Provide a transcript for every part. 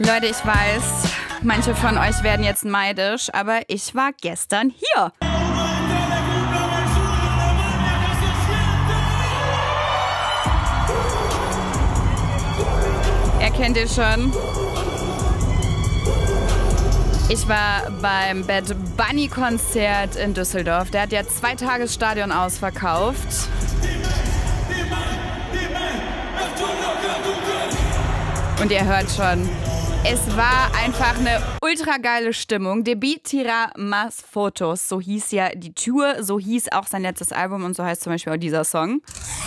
Leute, ich weiß, manche von euch werden jetzt neidisch, aber ich war gestern hier. Kennt ihr schon? Ich war beim Bad Bunny Konzert in Düsseldorf. Der hat ja 2 Tage das Stadion ausverkauft. Und ihr hört schon, es war einfach eine ultra geile Stimmung. Debí tirar más fotos, so hieß ja die Tour, so hieß auch sein letztes Album und so heißt zum Beispiel auch dieser Song.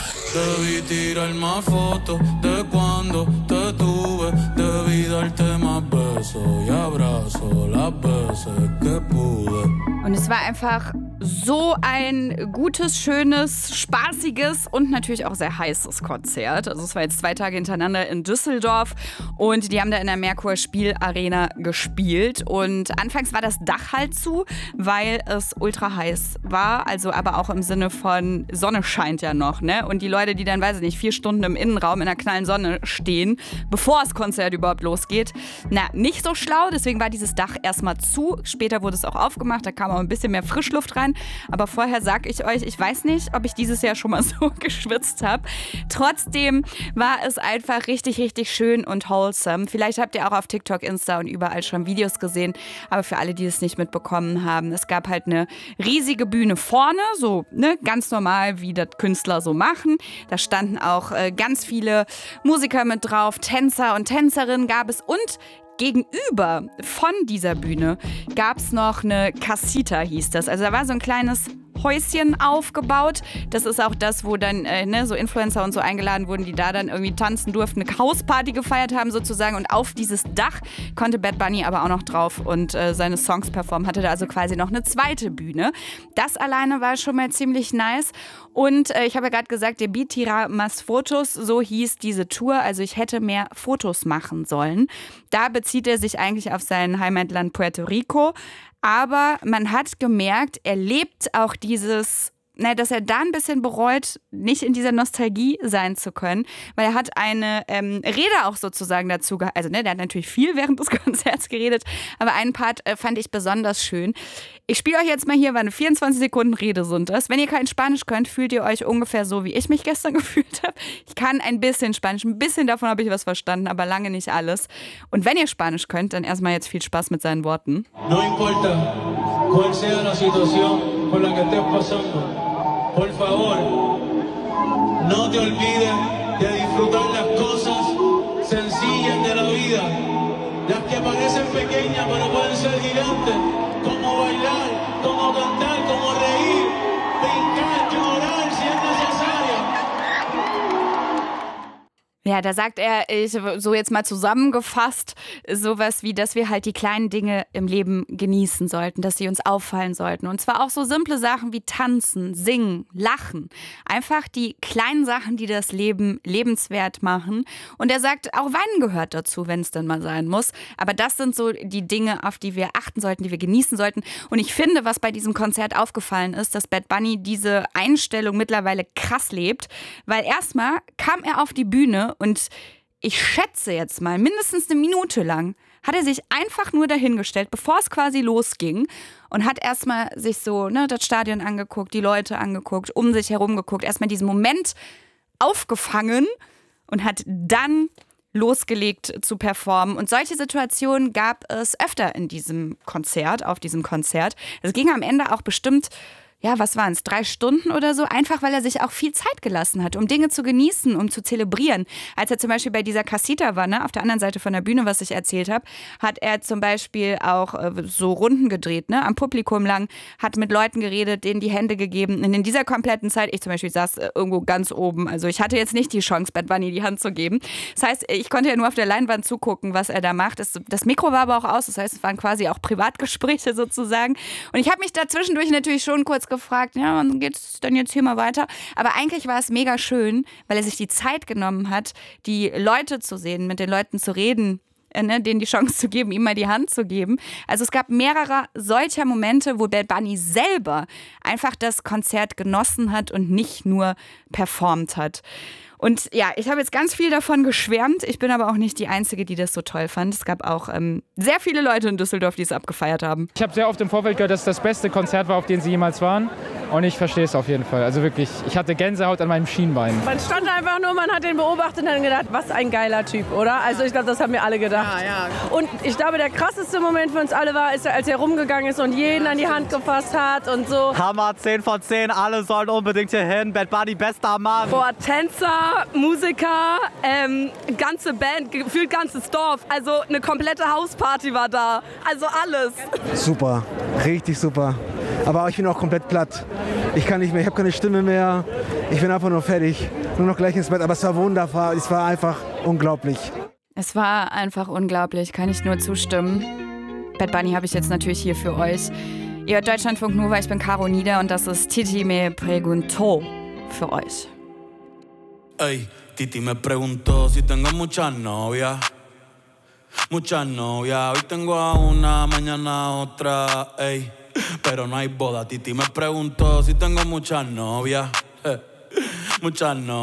Debí tirar más fotos de cuando te tuve, debí darte más besos y abrazo las veces que pude. Und es war einfach so ein gutes, schönes, spaßiges und natürlich auch sehr heißes Konzert. Also es war jetzt 2 Tage hintereinander in Düsseldorf und die haben da in der Merkur Spielarena gespielt. Und anfangs war das Dach halt zu, weil es ultra heiß war. Also aber auch im Sinne von Sonne scheint ja noch, ne? Und die Leute, die dann, weiß ich nicht, 4 Stunden im Innenraum in der knallen Sonne stehen, bevor das Konzert überhaupt losgeht, nicht so schlau. Deswegen war dieses Dach erstmal zu. Später wurde es auch aufgemacht, da kam auch ein bisschen mehr Frischluft rein. Aber vorher sag ich euch, ich weiß nicht, ob ich dieses Jahr schon mal so geschwitzt habe. Trotzdem war es einfach richtig, richtig schön und wholesome. Vielleicht habt ihr auch auf TikTok, Insta und überall schon Videos gesehen. Aber für alle, die es nicht mitbekommen haben, es gab halt eine riesige Bühne vorne, so ganz normal, wie das Künstler so machen. Da standen auch ganz viele Musiker mit drauf, Tänzer und Tänzerinnen gab es und gegenüber von dieser Bühne gab es noch eine Casita, hieß das. Also da war so ein kleines Häuschen aufgebaut. Das ist auch das, wo dann so Influencer und so eingeladen wurden, die da dann irgendwie tanzen durften, eine Hausparty gefeiert haben sozusagen. Und auf dieses Dach konnte Bad Bunny aber auch noch drauf und seine Songs performen. Hatte da also quasi noch eine zweite Bühne. Das alleine war schon mal ziemlich nice. Und ich habe ja gerade gesagt, Debí tirar más fotos, so hieß diese Tour. Also ich hätte mehr Fotos machen sollen. Da bezieht er sich eigentlich auf sein Heimatland Puerto Rico. Aber man hat gemerkt, er lebt auch dieses, dass er da ein bisschen bereut, nicht in dieser Nostalgie sein zu können, weil er hat eine Rede auch sozusagen dazu gehalten. Also der hat natürlich viel während des Konzerts geredet, aber einen Part fand ich besonders schön. Ich spiele euch jetzt mal hier, weil eine 24 Sekunden Rede sind das. Wenn ihr kein Spanisch könnt, fühlt ihr euch ungefähr so, wie ich mich gestern gefühlt habe. Ich kann ein bisschen Spanisch, ein bisschen davon habe ich was verstanden, aber lange nicht alles. Und wenn ihr Spanisch könnt, dann erstmal jetzt viel Spaß mit seinen Worten. No importa cuál sea la situación por la que estés pasando, por favor, no te olvides de disfrutar las cosas sencillas de la vida, las que parecen pequeñas pero pueden ser gigantes. Como bailar, como cantar, como reír, brincar, llorar si es necesario. Ja, da sagt er, so jetzt mal zusammengefasst, sowas wie, dass wir halt die kleinen Dinge im Leben genießen sollten, dass sie uns auffallen sollten. Und zwar auch so simple Sachen wie tanzen, singen, lachen. Einfach die kleinen Sachen, die das Leben lebenswert machen. Und er sagt, auch Weinen gehört dazu, wenn es denn mal sein muss. Aber das sind so die Dinge, auf die wir achten sollten, die wir genießen sollten. Und ich finde, was bei diesem Konzert aufgefallen ist, dass Bad Bunny diese Einstellung mittlerweile krass lebt. Weil erstmal kam er auf die Bühne und ich schätze jetzt mal, mindestens eine Minute lang hat er sich einfach nur dahingestellt, bevor es quasi losging und hat erstmal sich so das Stadion angeguckt, die Leute angeguckt, um sich herum geguckt, erstmal diesen Moment aufgefangen und hat dann losgelegt zu performen. Und solche Situationen gab es öfter in diesem Konzert, auf diesem Konzert. Es ging am Ende auch bestimmt, was waren es, 3 Stunden oder so, einfach weil er sich auch viel Zeit gelassen hat, um Dinge zu genießen, um zu zelebrieren. Als er zum Beispiel bei dieser Casita war, auf der anderen Seite von der Bühne, was ich erzählt habe, hat er zum Beispiel auch so Runden gedreht, am Publikum lang, hat mit Leuten geredet, denen die Hände gegeben. Und in dieser kompletten Zeit, ich zum Beispiel saß irgendwo ganz oben, also ich hatte jetzt nicht die Chance, Bad Bunny die Hand zu geben. Das heißt, ich konnte ja nur auf der Leinwand zugucken, was er da macht. Das Mikro war aber auch aus, das heißt, es waren quasi auch Privatgespräche sozusagen. Und ich habe mich da zwischendurch natürlich schon kurz gefragt, wann geht's denn jetzt hier mal weiter? Aber eigentlich war es mega schön, weil er sich die Zeit genommen hat, die Leute zu sehen, mit den Leuten zu reden, denen die Chance zu geben, ihm mal die Hand zu geben. Also es gab mehrere solcher Momente, wo Bad Bunny selber einfach das Konzert genossen hat und nicht nur performt hat. Und ja, ich habe jetzt ganz viel davon geschwärmt. Ich bin aber auch nicht die Einzige, die das so toll fand. Es gab auch sehr viele Leute in Düsseldorf, die es abgefeiert haben. Ich habe sehr oft im Vorfeld gehört, dass es das beste Konzert war, auf dem sie jemals waren. Und ich verstehe es auf jeden Fall. Also wirklich, ich hatte Gänsehaut an meinem Schienbein. Man stand einfach nur, man hat den beobachtet und dann gedacht, was ein geiler Typ, oder? Also ich glaube, das haben wir alle gedacht. Ja. Und ich glaube, der krasseste Moment für uns alle war, als er rumgegangen ist und jeden an die Hand gefasst hat und so. Hammer, 10 von 10, alle sollen unbedingt hier hin. Bad Bunny, bester Mann. Boah, Tänzer, Musiker, ganze Band, gefühlt ganzes Dorf. Also eine komplette Hausparty war da. Also alles. Super, richtig super. Aber ich bin auch komplett platt. Ich kann nicht mehr, ich habe keine Stimme mehr. Ich bin einfach nur fertig. Nur noch gleich ins Bett. Aber es war wunderbar. Es war einfach unglaublich. Es war einfach unglaublich, kann ich nur zustimmen. Bad Bunny habe ich jetzt natürlich hier für euch. Ihr hört Deutschlandfunk Nova, ich bin Caro Nieder und das ist Titi me preguntó für euch. Ey, Titi me preguntó si tengo muchas novias. Muchas novias, hoy tengo a una, mañana a otra, ey. Pero no hay boda, Titi me preguntó si tengo muchas novias. Muchas novias.